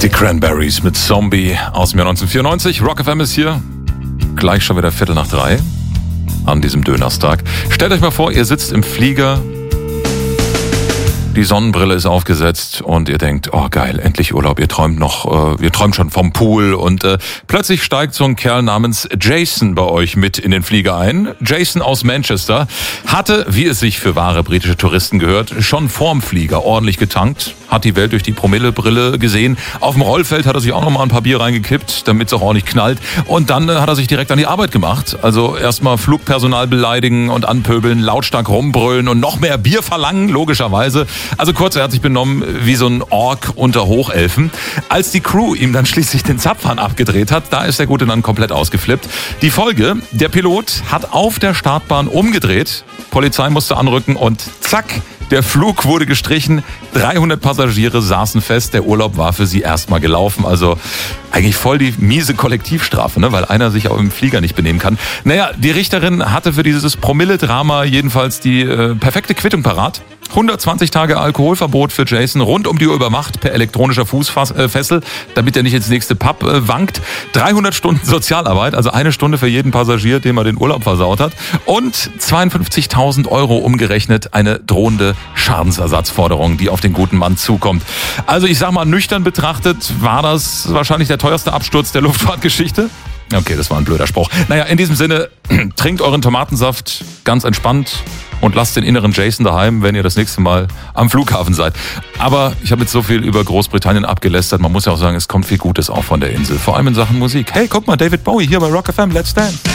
Die Cranberries mit Zombie aus dem Jahr 1994. Rock FM ist hier. Gleich schon wieder 2:45 an diesem Dönerstag. Stellt euch mal vor, ihr sitzt im Flieger. Die Sonnenbrille ist aufgesetzt und ihr denkt, oh geil, endlich Urlaub, ihr träumt schon vom Pool und plötzlich steigt so ein Kerl namens Jason bei euch mit in den Flieger ein. Jason aus Manchester hatte, wie es sich für wahre britische Touristen gehört, schon vorm Flieger ordentlich getankt, hat die Welt durch die Promillebrille gesehen. Auf dem Rollfeld hat er sich auch noch mal ein paar Bier reingekippt, damit es auch ordentlich knallt und dann hat er sich direkt an die Arbeit gemacht. Also erstmal Flugpersonal beleidigen und anpöbeln, lautstark rumbrüllen und noch mehr Bier verlangen, logischerweise. Also kurz, er hat sich benommen wie so ein Ork unter Hochelfen. Als die Crew ihm dann schließlich den Zapfhahn abgedreht hat, da ist der Gute dann komplett ausgeflippt. Die Folge, der Pilot hat auf der Startbahn umgedreht, Polizei musste anrücken und zack, der Flug wurde gestrichen, 300 Passagiere saßen fest, der Urlaub war für sie erstmal gelaufen. Also eigentlich voll die miese Kollektivstrafe, ne? Weil einer sich auch im Flieger nicht benehmen kann. Naja, die Richterin hatte für dieses Promille-Drama jedenfalls die perfekte Quittung parat. 120 Tage Alkoholverbot für Jason, rund um die Uhr überwacht per elektronischer Fußfessel, damit er nicht ins nächste Pub wankt. 300 Stunden Sozialarbeit, also 1 Stunde für jeden Passagier, dem er den Urlaub versaut hat. Und 52.000 € umgerechnet, eine drohende Schadensersatzforderung, die auf den guten Mann zukommt. Also ich sag mal, nüchtern betrachtet war das wahrscheinlich der teuerste Absturz der Luftfahrtgeschichte. Okay, das war ein blöder Spruch. Naja, in diesem Sinne, trinkt euren Tomatensaft ganz entspannt und lasst den inneren Jason daheim, wenn ihr das nächste Mal am Flughafen seid. Aber ich habe jetzt so viel über Großbritannien abgelästert. Man muss ja auch sagen, es kommt viel Gutes auch von der Insel. Vor allem in Sachen Musik. Hey, guck mal, David Bowie hier bei Rock FM. Let's Dance.